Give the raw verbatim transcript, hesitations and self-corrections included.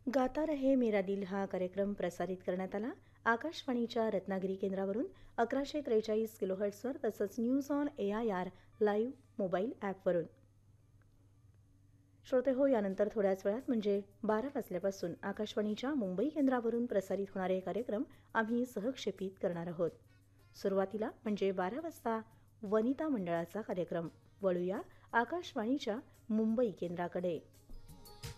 गाता रहे मेरा दिल हा कार्यक्रम प्रसारित करण्यात आला आकाशवाणीच्या रत्नागिरी केंद्रावरून अकराशे त्रेचाळीस किलोहर्ट्सवर तसंच news on A I R live mobile ॲपवरून. श्रोते हो, यानंतर थोड्याच वेळात म्हणजे बारा वाजल्यापासून आकाशवाणीच्या मुंबई केंद्रावरून प्रसारित होणारे कार्यक्रम आम्ही सहक्षेपित करणार आहोत. सुरुवातीला म्हणजे बारा वाजता वनिता मंडळाचा कार्यक्रम. वळूया आकाशवाणीच्या मुंबई केंद्राकडे.